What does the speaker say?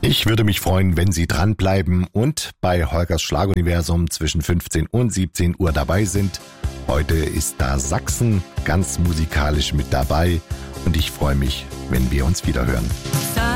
Ich würde mich freuen, wenn Sie dranbleiben und bei Holgers Schlaguniversum zwischen 15 und 17 Uhr dabei sind. Heute ist da Sachsen ganz musikalisch mit dabei und ich freue mich, wenn wir uns wieder hören.